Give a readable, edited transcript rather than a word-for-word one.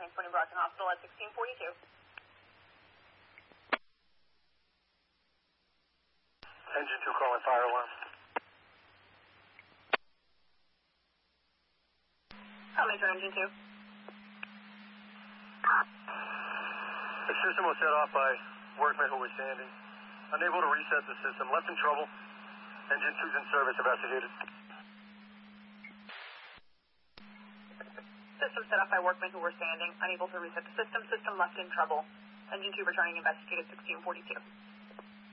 transporting Brockton Hospital at 1642. Engine 2 calling fire alarm. How many for engine 2? The system was set off by workmen who were standing. Unable to reset the system. Left in trouble. Engine 2's in service. Investigated. System set off by workmen who were standing. Unable to reset the system. System left in trouble. Engine 2 returning. Investigated 1642.